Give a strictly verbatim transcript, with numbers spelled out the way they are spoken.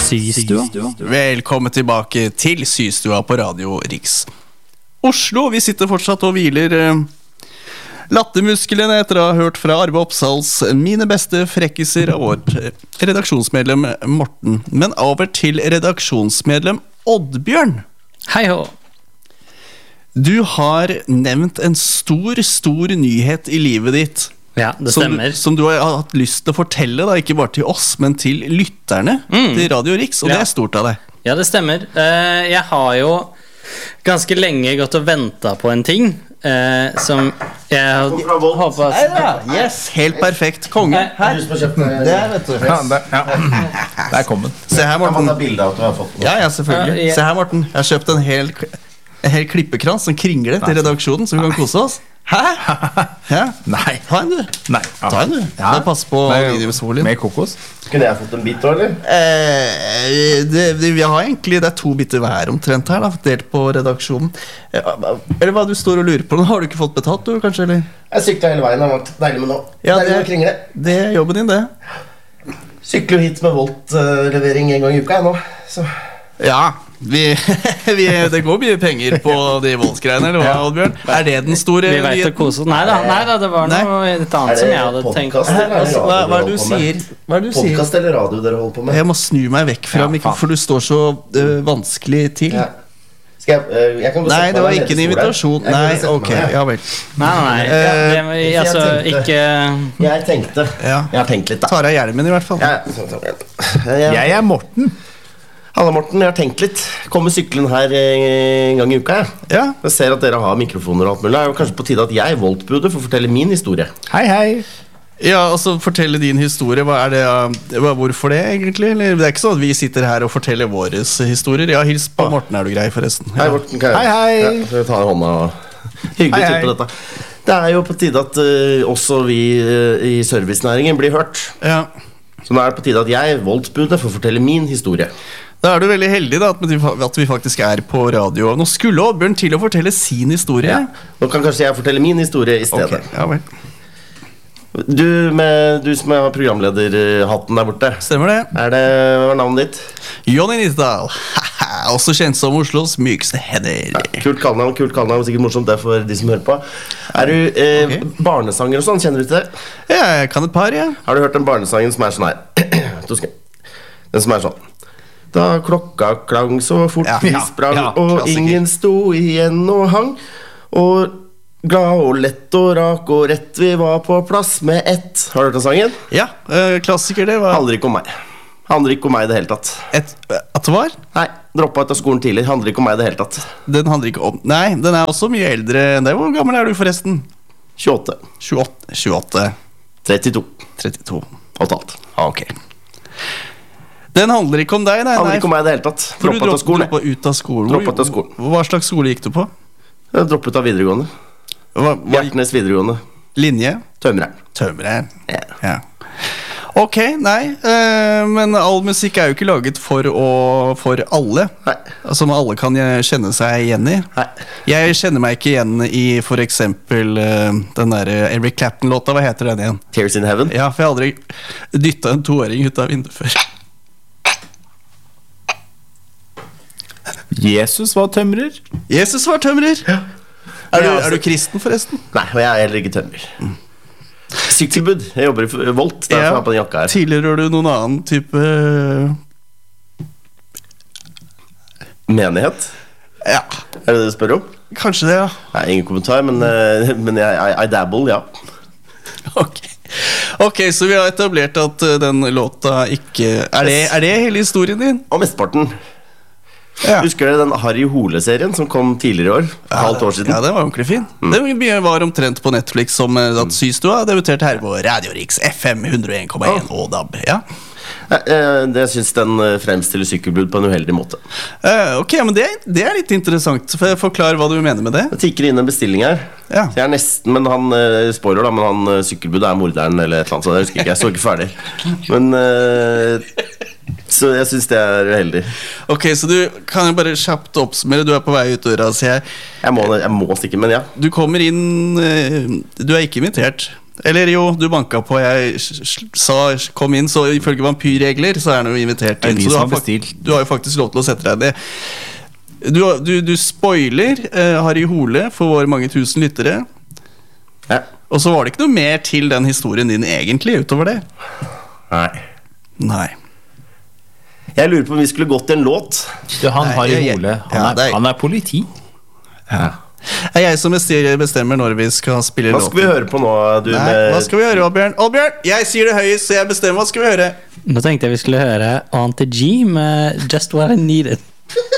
Systua. Velkommen tilbake til Systua på Radio Riks Oslo. Vi sitter fortsatt og hviler eh, lattermusklene etter å ha hørt fra Arve Oppsals mine beste frekkiser av vårt eh, redaksjonsmedlem Morten. Men over til redaksjonsmedlem Oddbjørn. Hei hå. Du har nevnt en stor, stor nyhet i livet ditt. Ja, det som stemmer. Du, som du har hatt lyst til å fortelle, da, ikke bare til oss, men til lytterne mm. til Radio Riks, og ja. Det er stort av deg. Ja, det stemmer. Uh, jeg har jo ganske lenge gått og ventet på en ting uh, som jeg håper at... Neida, yes, helt perfekt. Konge. Her. Det er, vet du. Ja, det, ja. Det er kommet. Se her, Morten. Bildet av at du har fått ja, ja, selvfølgelig. Uh, yeah. Se her, Morten. Jeg har kjøpt en hel, en hel klippekrans, en kringle til redaksjonen, så vi kan kose oss. Hæ? Ja? Nei. Ta en, du. Nei. Ta en, du. Ja. Det passer på aluminiumsfolien. Med kokos. Kunne jeg fått en bit da, eller? Eh, det, det, vi har egentlig, det er to biter hver omtrent her da, delt på redaksjonen. eh, Eller hva du står og lurer på. Har du ikke fått betalt, du, kanskje? Eller? Jeg syklet hele veien, det har vært deilig med nå. Ja, deilig det, med kringle. det er jobben din, det. Sykler jo hit med Volt-levering en gang i uka, jeg nå. Så Ja, vi, vi, det går mye penger på de voldsgreiene, eller hva, Oddbjørn? Er det den store Vi vet å kose oss. Nei da, nei da, det var noe litt annet som jeg hadde tenkt. podcast, eller er det Altså, hva, radio hva er dere det du holder på med? sier? Hva er det du sier? Podcast eller radio dere holder på med? Jeg må snu meg vekk fra Ja, mikrofonen, faen. for du står så øh, vanskelig til. Ja. Skal jeg, øh, jeg kan gå Nei, sette det meg var ned ikke en i stolen her. invitasjon. Jeg kan Nei, sette meg ok, ned. ja vel. Nei, nei, nei. Ja, det, Eh, jeg altså, tenkte- ikke Jeg tenkte Ja. Jeg har tenkt litt da Tar av hjelmen i hvert fall. ja, så- så- så- jeg, Jeg er Morten. Halla Morten, jeg har tenkt litt. Kommer sykkelen her en gang i uka jeg. Ja, Jeg ser at dere har mikrofoner og alt mulig. Det er jo kanskje på tide at jeg, Volt-budet, får fortelle min historie. Hei, hei. ja, altså fortelle din historie. Hva er det, uh, hva- hvorfor det egentlig? Eller, det er ikke sånn at vi sitter her og forteller våre historier. Ja, hils på Morten, er du grei forresten. Hei Ja. Morten, kan jeg, Hei, hei. Ja, skal jeg ta i hånda og hyggelig Hei, tid på hei. dette. Det er jo på tide at øh, også vi øh, i servicenæringen blir hørt. Ja. Så nå er det på tide at jeg, Volt-budet, får fortelle min historie. Da er du veldig heldig da, at vi at vi faktisk er på radio. Nå skulle Oddbjørn til å fortelle sin historie. Ja. Nå kan kanskje jeg fortelle min historie i stedet. Ok, ja vel. Du, med, du som har programlederhatten der borte, Stemmer det. er det, hva er navnet ditt? Jonny Nittedal. Også kjent som Oslos mykeste hender. Ja, kult kallenavn, kult kallenavn, sikkert morsomt det for de som hører på. Er du eh, Ok. barnesanger og sånn, kjenner du til det? Ja, jeg kan et par, ja. Har du hørt den barnesangen som er sånn her? To sekunder. Den som er sånn: da klokka klang så fort Ja, vi ja, sprang, ja, og klassiker. ingen sto igjen og hang. Og glad og lett og rak og rett, vi var på plass med ett. Har du hørt den sangen? Ja, eh, klassiker det var Handler ikke om meg. Handler ikke om meg i det hele tatt. et, At det var? Nei, droppa ut av skolen tidlig. Handler ikke om meg i det hele tatt. Den handler ikke om Nei, den er også mye eldre enn det. Hvor gammel er du forresten? tjueåtte, tjueåtte, tjueåtte, trettito trettito. og et halvt. Ah, ok. Den handler ikke om deg, nei. Handler nei. ikke om meg i det hele tatt. For du Droppa ut av dropp- skolen. droppa ut av skolen. Droppa ut av skolen. Hvor- Hva slags skole gikk du på? Jeg droppet ut av videregående. Hva, hva gikk Hjertnes videregående. linje? Tømreren. Tømrer. Ja. Ja. Ok, nei, eh, men all musikk er jo ikke laget for, å, for alle. Nei. Som alle kan eh, kjenne seg igjen i. Nei. Jeg kjenner meg ikke igjen i for eksempel eh, den der Eric Clapton-låta. Hva heter den igjen? Tears in Heaven. Ja, for jeg har aldri dyttet en toåring ut av vinduet før. Jesus var tømrer. Jesus var tømrer. Er, du, Ja, altså- er du kristen forresten? Nei, og jeg er heller ikke tømrer. Sykkelbud. Jeg jobber i Volt. Derfor har jeg på den jakka her. Tilhører du noen annen type Menighet? Ja, Er det det du spør om? kanskje det, ja. Nei, ingen kommentar, men, eh, men jeg, I, I dabble, ja. Ok, Ok, så vi har etablert at uh, den låta ikke Er det, er det hele historien din? Og mesteparten. Ja. Husker dere den Harry Hole-serien som kom tidligere i år? For halvt år siden. Ja, den var ordentlig fin. Det var omtrent på Netflix som uh, at Systua debuterte her på Radio Riks F M hundre og en komma en og D A B. Ja. Nei, eh, det syns den eh, fremstiller sykkelbud på en uheldig måte. Uh, ok, men det, det er litt interessant. For- Forklar hva du mener med det. Det tikker inn en bestilling her. Ja. Så jeg er nesten, men han eh, spoiler da, men han eh, sykkelbudet er morderen eller et eller annet, så jeg husker ikke, jeg så ikke ferdig. Men eh, så jeg syns det er uheldig. Ok, så du kan jo bare kjapt oppsummere. Du er på vei ut døra, ser jeg. Jeg må, jeg må stikke, men ja. Du kommer inn uh, Du er ikke invitert. Eller jo, du banka på, jeg s- s- sa kom inn, så ifølge vampyrregler så er han jo invitert Det er inn. vi Så du som har, har fak- bestilt. du har jo faktisk lov til å sette deg ned. Du, du, du spoiler eh, Harry Hole for våre mange tusen lyttere. Ja. Og så var det ikke noe mer til den historien din egentlig utover det. Nei. Nei. Jeg lurer på om vi skulle gått til en låt. Du, han Nei, har i jeg- jeg- hole. Han, ja, det er, er- han er politi. Ja. Det er jeg som bestemmer bestemmer når vi skal spille Hva skal vi høre på nå, du Nei, med hva skal vi høre, Oddbjørn? Oddbjørn, jeg sier det høyest, så jeg bestemmer hva skal vi høre. Nå tenkte jeg vi skulle høre Auntie G med Just What I Needed.